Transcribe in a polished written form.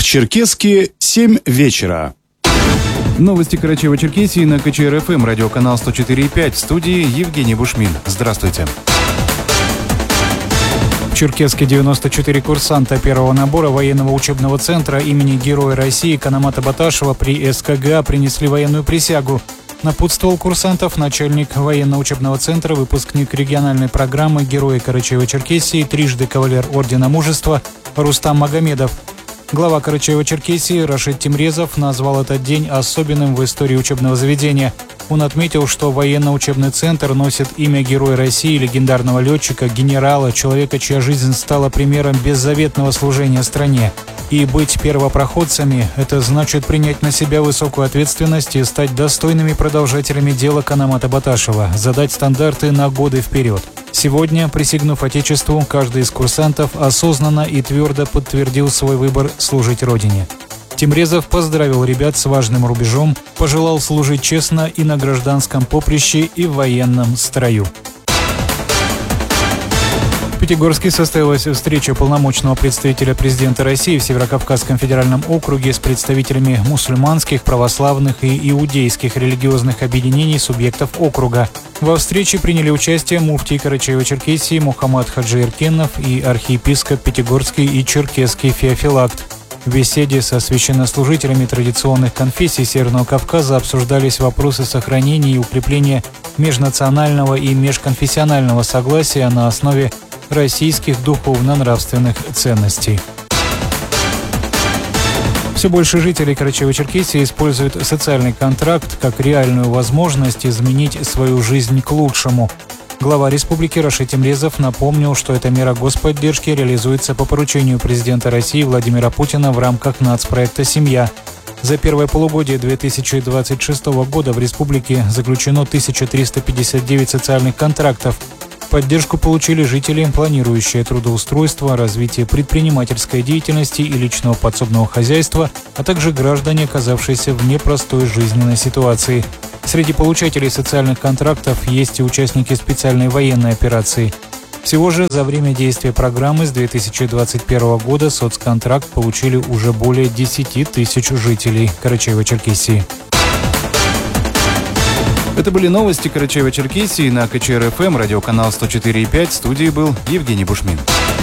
Черкесске 7 вечера. Новости Карачаево-Черкесии на КЧР-ФМ, радиоканал 104,5. В студии Евгений Бушмин. Здравствуйте. В Черкесске 94 курсанта первого набора военного учебного центра имени Героя России Канамата Баташева при СКГА принесли военную присягу. Напутствовал курсантов начальник военно-учебного центра, выпускник региональной программы «Герои Карачаево-Черкесии», трижды кавалер Ордена Мужества Рустам Магомедов. Глава Карачаево-Черкесии Рашид Тимрезов назвал этот день особенным в истории учебного заведения. Он отметил, что военно-учебный центр носит имя Героя России, легендарного летчика, генерала, человека, чья жизнь стала примером беззаветного служения стране. И быть первопроходцами – это значит принять на себя высокую ответственность и стать достойными продолжателями дела Канамата Баташева, задать стандарты на годы вперед. Сегодня, присягнув Отечеству, каждый из курсантов осознанно и твердо подтвердил свой выбор служить Родине. Тимрезов поздравил ребят с важным рубежом, пожелал служить честно и на гражданском поприще, и в военном строю. В Пятигорске состоялась встреча полномочного представителя президента России в Северокавказском федеральном округе с представителями мусульманских, православных и иудейских религиозных объединений субъектов округа. Во встрече приняли участие муфтий Карачаево-Черкесии Мухаммад Хаджи Эркенов и архиепископ Пятигорский и Черкесский Феофилакт. В беседе со священнослужителями традиционных конфессий Северного Кавказа обсуждались вопросы сохранения и укрепления межнационального и межконфессионального согласия на основе российских духовно-нравственных ценностей. Все больше жителей Карачаево-Черкесии используют социальный контракт как реальную возможность изменить свою жизнь к лучшему. Глава республики Рашид Тимрезов напомнил, что эта мера господдержки реализуется по поручению президента России Владимира Путина в рамках нацпроекта «Семья». За первое полугодие 2026 года в республике заключено 1359 социальных контрактов. Поддержку получили жители, планирующие трудоустройство, развитие предпринимательской деятельности и личного подсобного хозяйства, а также граждане, оказавшиеся в непростой жизненной ситуации. Среди получателей социальных контрактов есть и участники специальной военной операции. Всего же за время действия программы с 2021 года соцконтракт получили уже более 10 тысяч жителей Карачаево-Черкесии. Это были новости Карачаево-Черкесии на КЧР-ФМ, радиоканал 104,5. В студии был Евгений Бушмин.